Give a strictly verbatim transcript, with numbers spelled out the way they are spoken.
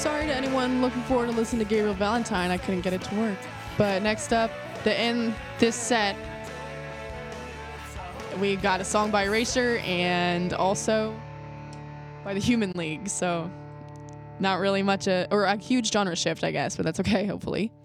sorry to anyone looking forward to listening to Gabriel Valentine. I couldn't get it to work. But next up, to end this set, we got a song by Erasure and also by the Human League. So not really much, a, or a huge genre shift, I guess, but that's okay, hopefully.